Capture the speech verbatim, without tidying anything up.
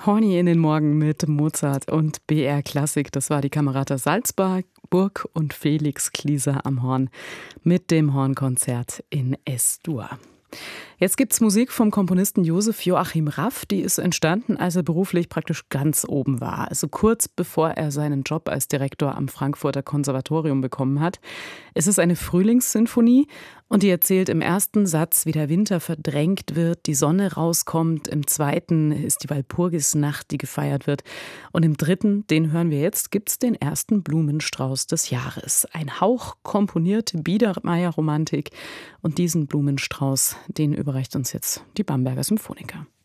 Horny in den Morgen mit Mozart und B R Klassik. Das war die Camerata Salzburg und Felix Klieser am Horn mit dem Hornkonzert in Es-Dur. Jetzt gibt's Musik vom Komponisten Josef Joachim Raff. Die ist entstanden, als er beruflich praktisch ganz oben war. Also kurz bevor er seinen Job als Direktor am Frankfurter Konservatorium bekommen hat. Es ist eine Frühlingssinfonie und die erzählt im ersten Satz, wie der Winter verdrängt wird, die Sonne rauskommt. Im zweiten ist die Walpurgisnacht, die gefeiert wird. Und im dritten, den hören wir jetzt, gibt's den ersten Blumenstrauß des Jahres. Ein Hauch komponierte Biedermeier-Romantik. Und diesen Blumenstrauß, den überreicht uns jetzt die Bamberger Symphoniker.